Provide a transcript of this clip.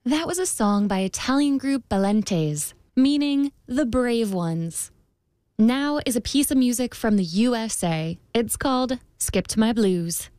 That was a song by Italian group Balentes, meaning the brave ones. Now is a piece of music from the USA. It's called Skip to My Blues.